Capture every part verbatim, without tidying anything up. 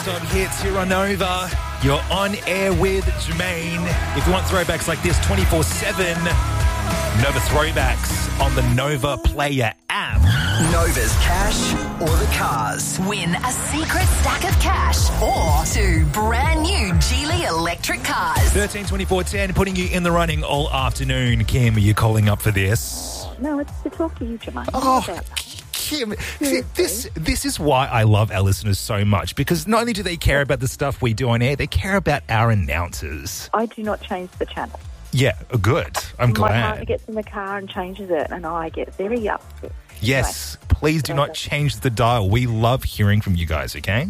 non-stop hits here on Nova. You're on air with Jermaine. If you want throwbacks like this twenty-four seven, Nova Throwbacks on the Nova Player app. Nova's cash or the cars. Win a secret stack of cash or two brand new Geely electric cars. thirteen twenty-four ten, putting you in the running all afternoon. Kim, are you calling up for this? No, it's to talk to you, Jermaine. Oh, Kim, th- this this is why I love our listeners so much, because not only do they care about the stuff we do on air, they care about our announcers. I do not change the channel. Yeah, good. I'm glad. My partner gets in the car and changes it, and I get very upset. Yes, please do not change the dial. We love hearing from you guys, okay?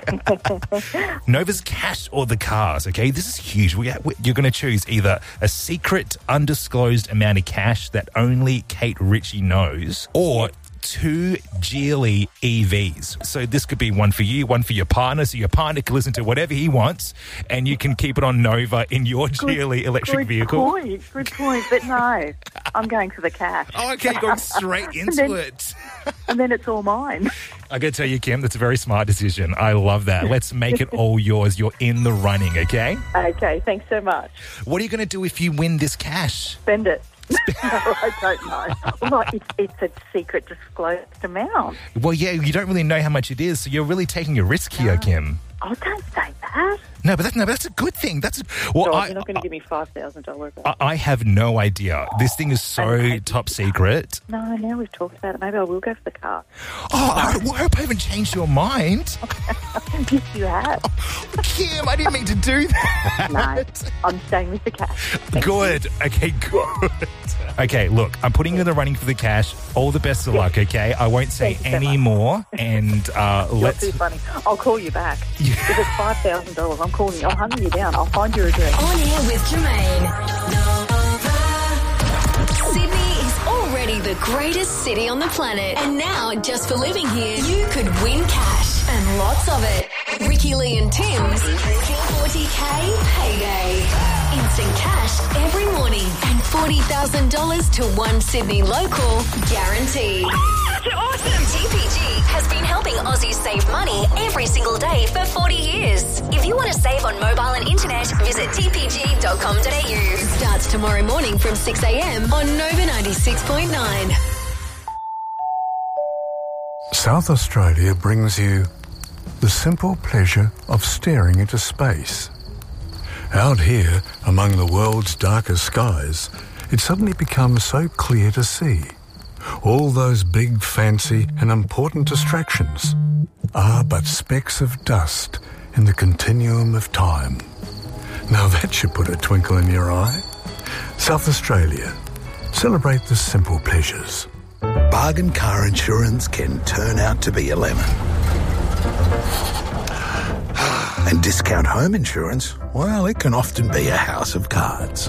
Nova's cash or the cars, okay? This is huge. We, we, you're going to choose either a secret, undisclosed amount of cash that only Kate Ritchie knows, or two Geely E Vs. So this could be one for you, one for your partner, so your partner can listen to whatever he wants, and you can keep it on Nova in your good, Geely electric good vehicle. Good point, good point. But no, I'm going for the cash. Oh, okay, going straight into and then, it. And then it's all mine. I got to tell you, Kim, that's a very smart decision. I love that. Let's make it all yours. You're in the running, okay? Okay, thanks so much. What are you going to do if you win this cash? Spend it. No, I don't know. Well, it's, it's a secret disclosed amount. Well, yeah, you don't really know how much it is, so you're really taking a risk here, Kim. Oh, don't say that. No, but that's, no, but that's a good thing. That's well, God, I, you're not going to give me five thousand dollars. I, I have no idea. This thing is so top secret. No, now we've talked about it. Maybe I will go for the car. Oh, I, well, I hope I haven't changed your mind. Yes, you have. Oh, Kim, I didn't mean to do that. No, I'm staying with the cash. Thank Good. You. Okay, good. Okay, look, I'm putting you in the running for the cash. All the best of luck, okay? I won't say Thank you so any much. more. And uh, You're let's. too funny. I'll call you back. If it's five thousand dollars, I'm calling you. I'll hunt you down. I'll find your address. On air with Jermaine. Sydney is already the greatest city on the planet. And now, just for living here, you could win cash and lots of it. Ricky Lee and Tim's forty K payday. Instant cash every morning and forty thousand dollars to one Sydney local guaranteed. That's awesome! T P G has been helping Aussies save money every single day for forty years. If you want to save on mobile and internet, visit t p g dot com dot a u. Starts tomorrow morning from six a.m. on Nova ninety-six point nine. South Australia brings you the simple pleasure of staring into space. Out here, among the world's darkest skies, it suddenly becomes so clear to see. All those big, fancy and important distractions are but specks of dust in the continuum of time. Now that should put a twinkle in your eye. South Australia. Celebrate the simple pleasures. Bargain car insurance can turn out to be a lemon. And discount home insurance, well, it can often be a house of cards.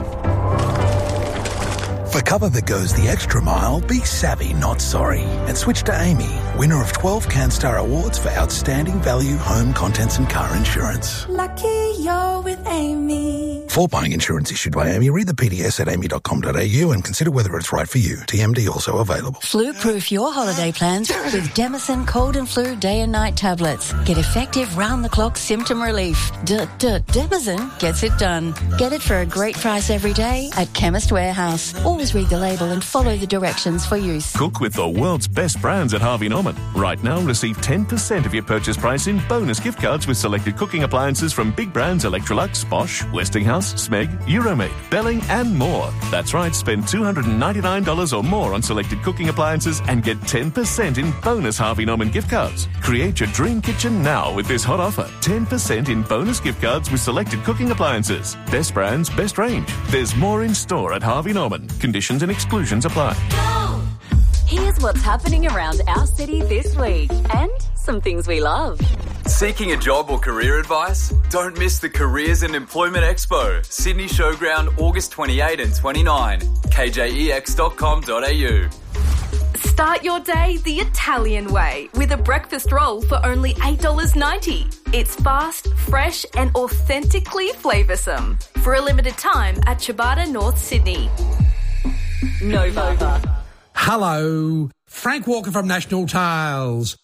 For cover that goes the extra mile, be savvy, not sorry. And switch to Amy, winner of twelve CanStar Awards for outstanding value home contents and car insurance. Lucky you're with Amy. For buying insurance issued by Amy, read the P D S at amy dot com dot a u and consider whether it's right for you. T M D also available. Flu-proof your holiday plans with Demison Cold and Flu Day and Night tablets. Get effective round-the-clock symptom relief. D-d-Demison gets it done. Get it for a great price every day at Chemist Warehouse. Always read the label and follow the directions for use. Cook with the world's best brands at Harvey Norman. Right now, receive ten percent of your purchase price in bonus gift cards with selected cooking appliances from big brands Electrolux, Bosch, Westinghouse, Smeg, Euromade, Belling and more. That's right, spend two hundred ninety-nine dollars or more on selected cooking appliances and get ten percent in bonus Harvey Norman gift cards. Create your dream kitchen now with this hot offer. ten percent in bonus gift cards with selected cooking appliances. Best brands, best range. There's more in store at Harvey Norman. Conditions and exclusions apply. Here's what's happening around our city this week and some things we love. Seeking a job or career advice? Don't miss the Careers and Employment Expo, Sydney Showground, August twenty-eighth and twenty-ninth. k j e x dot com dot a u. Start your day the Italian way with a breakfast roll for only eight dollars ninety. It's fast, fresh and authentically flavoursome. For a limited time at Ciabatta, North Sydney. Nova. Hello, Frank Walker from National Tiles.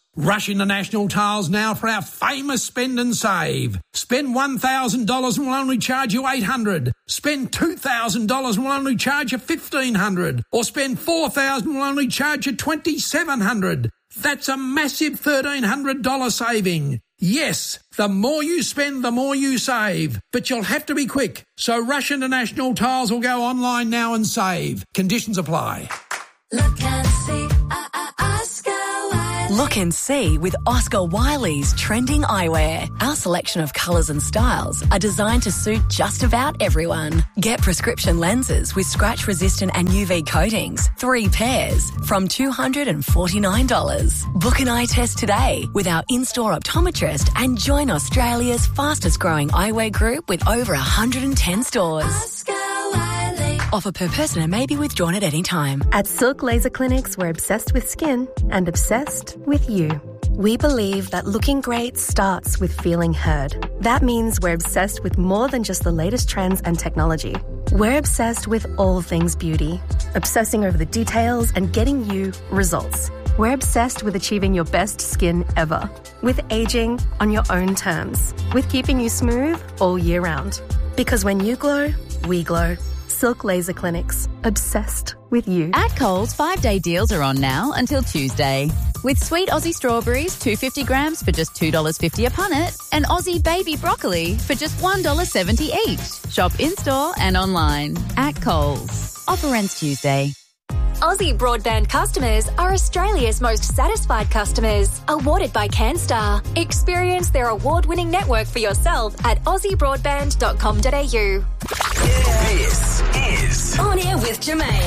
Rush into National Tiles now for our famous spend and save. Spend one thousand dollars and we'll only charge you eight hundred dollars. Spend two thousand dollars and we'll only charge you fifteen hundred dollars. Or spend four thousand dollars and we'll only charge you twenty-seven hundred dollars. That's a massive thirteen hundred dollars saving. Yes, the more you spend, the more you save. But you'll have to be quick. So rush into National Tiles or go online now and save. Conditions apply. Look and see, uh, uh, Oscar Wiley. Look and see with Oscar Wiley's trending eyewear. Our selection of colours and styles are designed to suit just about everyone. Get prescription lenses with scratch-resistant and U V coatings, three pairs, from two hundred forty-nine dollars. Book an eye test today with our in-store optometrist and join Australia's fastest-growing eyewear group with over one hundred ten stores. Oscar Wiley. Offer per person and may be withdrawn at any time. At Silk Laser Clinics, we're obsessed with skin and obsessed with you. We believe that looking great starts with feeling heard. That means we're obsessed with more than just the latest trends and technology. We're obsessed with all things beauty, obsessing over the details and getting you results. We're obsessed with achieving your best skin ever, with aging on your own terms, with keeping you smooth all year round. Because when you glow, we glow. Silk Laser Clinics, obsessed with you. At Coles, five-day deals are on now until Tuesday. With sweet Aussie strawberries, two hundred fifty grams for just two dollars fifty a punnet, and Aussie baby broccoli for just one dollar seventy each. Shop in-store and online. At Coles. Offer ends Tuesday. Aussie Broadband customers are Australia's most satisfied customers, awarded by CanStar. Experience their award-winning network for yourself at aussie broadband dot com dot a u. This is On Air with Jermaine.